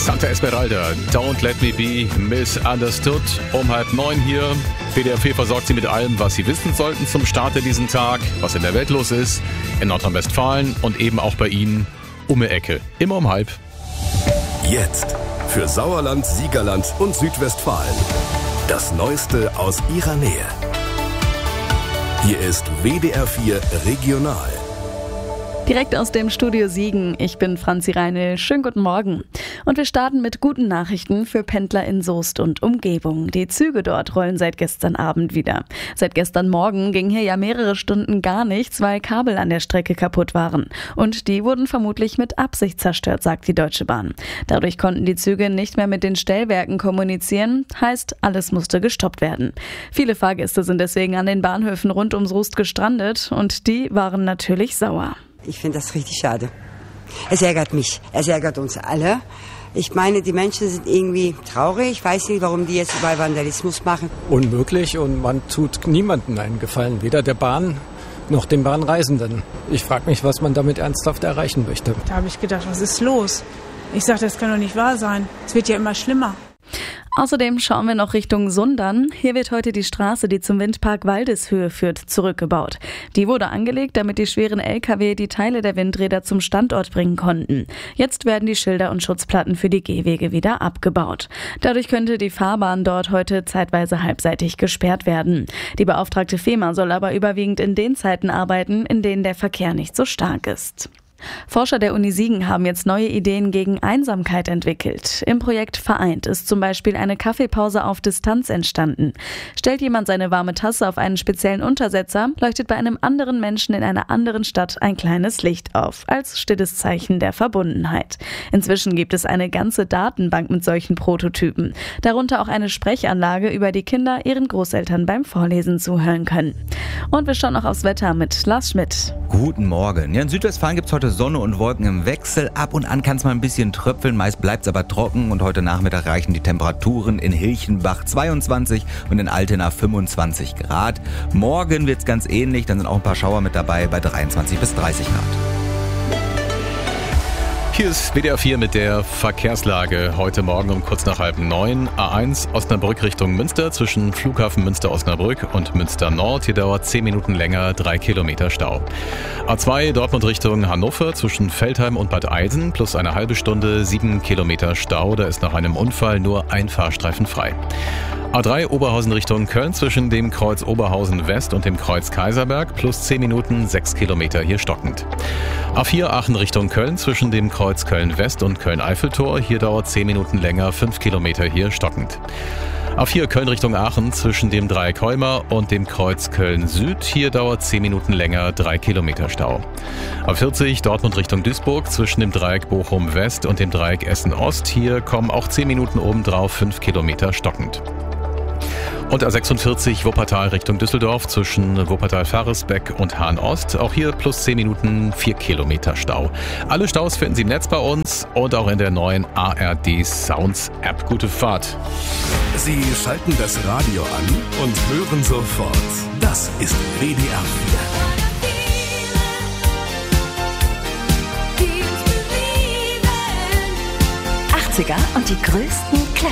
Santa Esmeralda, Don't Let Me Be Misunderstood. Um 8:30 hier. WDR 4 versorgt Sie mit allem, was Sie wissen sollten zum Start in diesen Tag, was in der Welt los ist, in Nordrhein-Westfalen und eben auch bei Ihnen um die Ecke. Immer um 8:30. Jetzt für Sauerland, Siegerland und Südwestfalen. Das Neueste aus Ihrer Nähe. Hier ist WDR 4 Regional. Direkt aus dem Studio Siegen. Ich bin Franzi Reinl. Schönen guten Morgen. Und wir starten mit guten Nachrichten für Pendler in Soest und Umgebung. Die Züge dort rollen seit gestern Abend wieder. Seit gestern Morgen ging hier ja mehrere Stunden gar nichts, weil Kabel an der Strecke kaputt waren. Und die wurden vermutlich mit Absicht zerstört, sagt die Deutsche Bahn. Dadurch konnten die Züge nicht mehr mit den Stellwerken kommunizieren. Heißt, alles musste gestoppt werden. Viele Fahrgäste sind deswegen an den Bahnhöfen rund um Soest gestrandet und die waren natürlich sauer. Ich finde das richtig schade. Es ärgert mich. Es ärgert uns alle. Ich meine, die Menschen sind irgendwie traurig. Ich weiß nicht, warum die jetzt überall Vandalismus machen. Unmöglich und man tut niemandem einen Gefallen, weder der Bahn noch den Bahnreisenden. Ich frage mich, was man damit ernsthaft erreichen möchte. Da habe ich gedacht, was ist los? Ich sage, das kann doch nicht wahr sein. Es wird ja immer schlimmer. Außerdem schauen wir noch Richtung Sundern. Hier wird heute die Straße, die zum Windpark Waldeshöhe führt, zurückgebaut. Die wurde angelegt, damit die schweren LKW die Teile der Windräder zum Standort bringen konnten. Jetzt werden die Schilder und Schutzplatten für die Gehwege wieder abgebaut. Dadurch könnte die Fahrbahn dort heute zeitweise halbseitig gesperrt werden. Die beauftragte FEMA soll aber überwiegend in den Zeiten arbeiten, in denen der Verkehr nicht so stark ist. Forscher der Uni Siegen haben jetzt neue Ideen gegen Einsamkeit entwickelt. Im Projekt Vereint ist zum Beispiel eine Kaffeepause auf Distanz entstanden. Stellt jemand seine warme Tasse auf einen speziellen Untersetzer, leuchtet bei einem anderen Menschen in einer anderen Stadt ein kleines Licht auf, als stilles Zeichen der Verbundenheit. Inzwischen gibt es eine ganze Datenbank mit solchen Prototypen. Darunter auch eine Sprechanlage, über die Kinder ihren Großeltern beim Vorlesen zuhören können. Und wir schauen noch aufs Wetter mit Lars Schmidt. Guten Morgen. Ja, in Südwestfalen gibt es heute Sonne und Wolken im Wechsel. Ab und an kann es mal ein bisschen tröpfeln, meist bleibt es aber trocken. Und heute Nachmittag reichen die Temperaturen in Hilchenbach 22 und in Altena 25 Grad. Morgen wird es ganz ähnlich, dann sind auch ein paar Schauer mit dabei bei 23 bis 30 Grad. Hier ist WDR 4 mit der Verkehrslage. Heute Morgen um kurz nach 8:30. A1 Osnabrück Richtung Münster zwischen Flughafen Münster-Osnabrück und Münster Nord. Hier dauert 10 Minuten länger, 3 Kilometer Stau. A2 Dortmund Richtung Hannover zwischen Veltheim und Bad Eilsen plus eine halbe Stunde, 7 Kilometer Stau. Da ist nach einem Unfall nur ein Fahrstreifen frei. A3 Oberhausen Richtung Köln zwischen dem Kreuz Oberhausen West und dem Kreuz Kaiserberg plus 10 Minuten, 6 Kilometer hier stockend. A4 Aachen Richtung Köln zwischen dem Kreuz Köln West und Köln-Eiffeltor. Hier dauert 10 Minuten länger, 5 Kilometer hier stockend. A4 Köln Richtung Aachen zwischen dem Dreieck Heuma und dem Kreuz Köln Süd. Hier dauert 10 Minuten länger, 3 Kilometer Stau. A40 Dortmund Richtung Duisburg zwischen dem Dreieck Bochum West und dem Dreieck Essen Ost. Hier kommen auch 10 Minuten obendrauf, 5 Kilometer stockend. Und A46 Wuppertal Richtung Düsseldorf zwischen Wuppertal-Faresbeck und Hahn-Ost. Auch hier plus 10 Minuten, 4 Kilometer Stau. Alle Staus finden Sie im Netz bei uns und auch in der neuen ARD Sounds App. Gute Fahrt. Sie schalten das Radio an und hören sofort. Das ist WDR 4. 80er und die größten